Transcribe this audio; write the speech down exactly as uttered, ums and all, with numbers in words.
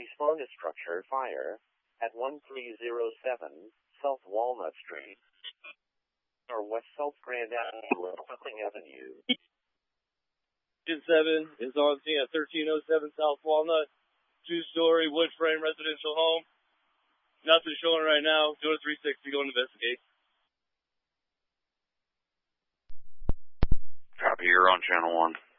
Respond to structure fire at one three zero seven South Walnut Street or West South Grand Avenue, Hunting Avenue. seven is on scene at thirteen oh seven South Walnut, two-story wood frame residential home. Nothing showing right now. Go to three sixty, go and investigate. Copy, you're on channel one.